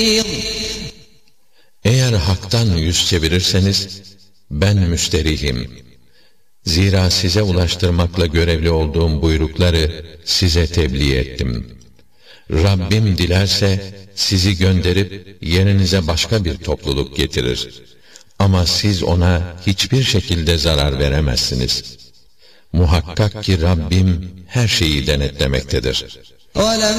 Eğer haktan yüz çevirirseniz, ben müsterihim. Zira size ulaştırmakla görevli olduğum buyrukları size tebliğ ettim. Rabbim dilerse sizi gönderip yerinize başka bir topluluk getirir. Ama siz ona hiçbir şekilde zarar veremezsiniz. Muhakkak ki Rabbim her şeyi denetlemektedir.